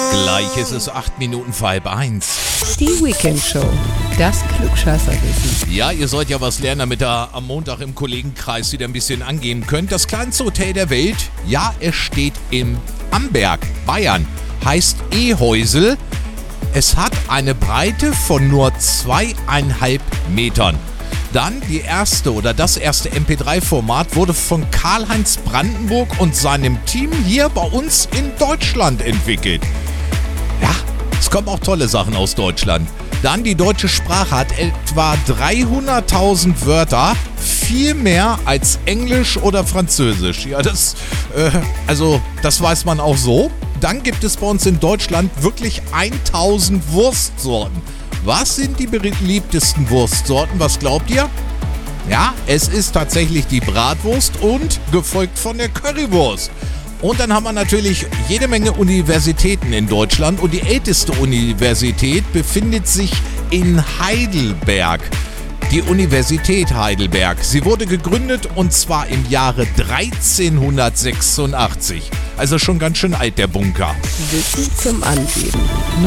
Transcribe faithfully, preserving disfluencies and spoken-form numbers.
Gleich ist es acht Minuten vor halb eins. Die Weekend Show. Das Klugscheißerwissen. Ja, ihr sollt ja was lernen, damit ihr am Montag im Kollegenkreis wieder ein bisschen angehen könnt. Das kleinste Hotel der Welt, ja, es steht im Amberg, Bayern, heißt Ehäusel. Es hat eine Breite von nur zweieinhalb Metern. Dann die erste oder das erste M P drei Format wurde von Karl-Heinz Brandenburg und seinem Team hier bei uns in Deutschland entwickelt. Ja, es kommen auch tolle Sachen aus Deutschland. Dann die deutsche Sprache hat etwa dreihunderttausend Wörter, viel mehr als Englisch oder Französisch. Ja, das, äh, also das weiß man auch so. Dann gibt es bei uns in Deutschland wirklich tausend Wurstsorten. Was sind die beliebtesten Wurstsorten? Was glaubt ihr? Ja, es ist tatsächlich die Bratwurst und gefolgt von der Currywurst. Und dann haben wir natürlich jede Menge Universitäten in Deutschland und die älteste Universität befindet sich in Heidelberg. Die Universität Heidelberg. Sie wurde gegründet und zwar im Jahre dreizehnhundertsechsundachtzig. Also schon ganz schön alt, der Bunker. Wissen zum Angeben.